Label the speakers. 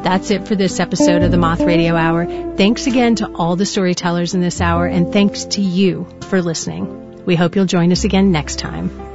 Speaker 1: That's it for this episode of the Moth Radio Hour. Thanks again to all the storytellers in this hour, and thanks to you for listening. We hope you'll join us again next time.